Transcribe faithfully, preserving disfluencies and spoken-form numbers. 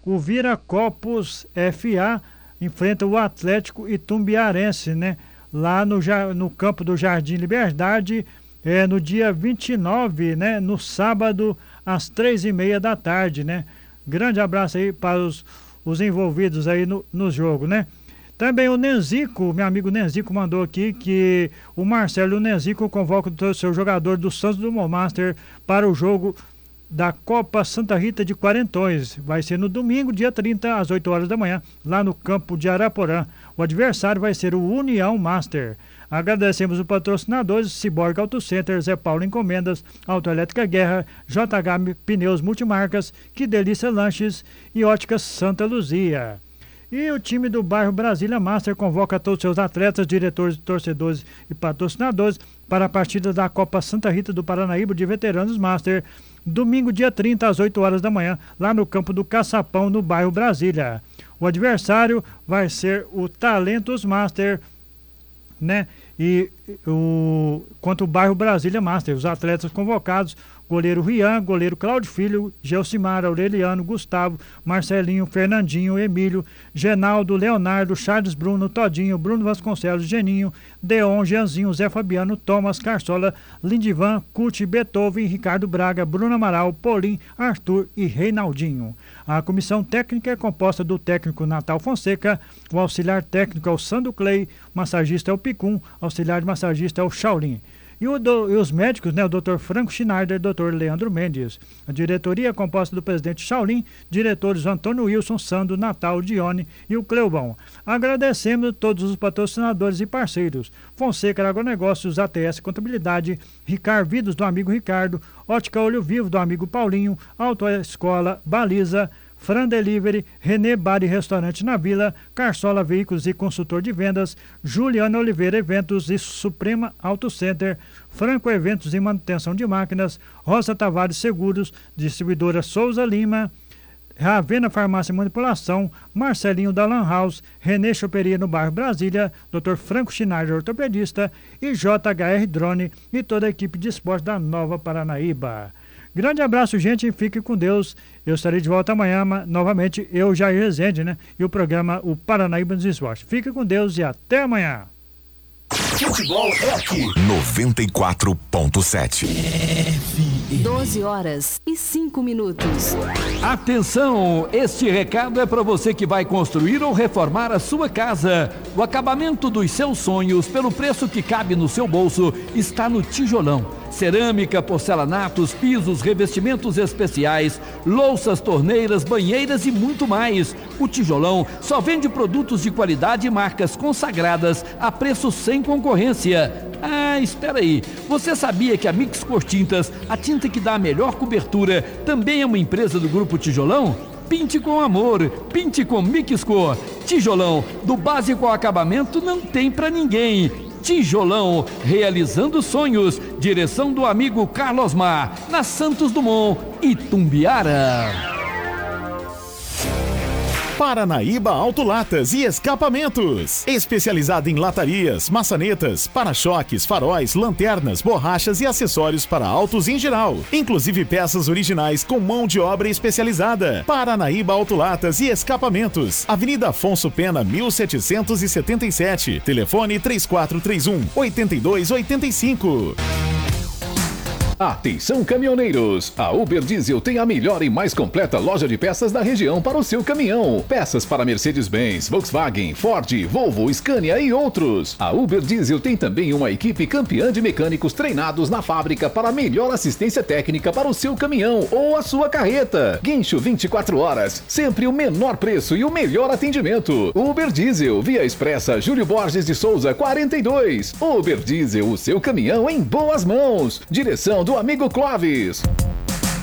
o Viracopos F A enfrenta o Atlético Itumbiarense, né? Lá no, no campo do Jardim Liberdade, é, no dia vinte e nove, né? No sábado, às três e meia da tarde, né? Grande abraço aí para os, os envolvidos aí no, no jogo, né? Também o Nenzico, meu amigo Nenzico mandou aqui que o Marcelo Nenzico convoca o seu jogador do Santos Dumont Master para o jogo da Copa Santa Rita de Quarentões. Vai ser no domingo, dia trinta, às oito horas da manhã, lá no campo de Araporã. O adversário vai ser o União Master. Agradecemos os patrocinadores Ciborgue Auto Center, Zé Paulo Encomendas, Autoelétrica Guerra, J H Pneus Multimarcas, Que Delícia Lanches e Óticas Santa Luzia. E o time do bairro Brasília Master convoca todos os seus atletas, diretores, torcedores e patrocinadores para a partida da Copa Santa Rita do Paranaíba de Veteranos Master, domingo, dia trinta, às oito horas da manhã, lá no campo do Caçapão, no bairro Brasília. O adversário vai ser o Talentos Master, né? E o quanto o bairro Brasília Master, os atletas convocados: goleiro Rian, goleiro Cláudio Filho, Gelsimar, Aureliano, Gustavo, Marcelinho, Fernandinho, Emílio, Genaldo, Leonardo, Charles Bruno, Todinho, Bruno Vasconcelos, Geninho, Deon, Jeanzinho, Zé Fabiano, Thomas, Carsola, Lindivan, Curti, Beethoven, Ricardo Braga, Bruno Amaral, Paulinho, Arthur e Reinaldinho. A comissão técnica é composta do técnico Natal Fonseca, o auxiliar técnico é o Sandro Clay, o massagista é o Picum, auxiliar de massagista é o Shaolin. E, o do, e os médicos, né, o doutor Franco Schneider, doutor Leandro Mendes. A diretoria é composta do presidente Shaolin, diretores Antônio Wilson, Sandro, Natal, Dione e o Cleubão. Agradecemos a todos os patrocinadores e parceiros: Fonseca Agronegócios, A T S Contabilidade, Ricardo Vidos do amigo Ricardo, Ótica Olho Vivo do amigo Paulinho, Autoescola Baliza, Fran Delivery, Renê Bar e Restaurante na Vila, Carsola Veículos e Consultor de Vendas, Juliana Oliveira Eventos e Suprema Auto Center, Franco Eventos e Manutenção de Máquinas, Rosa Tavares Seguros, Distribuidora Souza Lima, Ravena Farmácia e Manipulação, Marcelinho da Lan House, Renê Choperia no bairro Brasília, doutor Franco Schneider, ortopedista, e J H R Drone e toda a equipe de esporte da Nova Paranaíba. Grande abraço, gente, e fique com Deus. Eu estarei de volta amanhã, novamente, eu, Jair Rezende, né? E o programa O Paranaíba nos Esportes. Fique com Deus e até amanhã. Futebol é aqui. noventa e quatro ponto sete. doze horas e cinco minutos. Atenção, este recado é para você que vai construir ou reformar a sua casa. O acabamento dos seus sonhos, pelo preço que cabe no seu bolso, está no Tijolão. Cerâmica, porcelanatos, pisos, revestimentos especiais, louças, torneiras, banheiras e muito mais. O Tijolão só vende produtos de qualidade e marcas consagradas a preço sem concorrência. Ah, espera aí. Você sabia que a Mix Cor Tintas, a tinta que dá a melhor cobertura, também é uma empresa do Grupo Tijolão? Pinte com amor, pinte com Mix Cor. Tijolão, do básico ao acabamento, não tem pra ninguém. Tijolão, realizando sonhos. Direção do amigo Carlos Mar, na Santos Dumont, Itumbiara. Paranaíba Autolatas e Escapamentos, especializada em latarias, maçanetas, para-choques, faróis, lanternas, borrachas e acessórios para autos em geral, inclusive peças originais com mão de obra especializada. Paranaíba Autolatas e Escapamentos, Avenida Afonso Pena, mil setecentos e setenta e sete, telefone três quatro três um, oito dois oito cinco. Atenção, caminhoneiros! A Uber Diesel tem a melhor e mais completa loja de peças da região para o seu caminhão. Peças para Mercedes-Benz, Volkswagen, Ford, Volvo, Scania e outros. A Uber Diesel tem também uma equipe campeã de mecânicos treinados na fábrica para melhor assistência técnica para o seu caminhão ou a sua carreta. Guincho vinte e quatro horas, sempre o menor preço e o melhor atendimento. Uber Diesel, Via Expressa Júlio Borges de Souza, quarenta e dois. Uber Diesel, o seu caminhão em boas mãos. Direção do amigo Clóvis.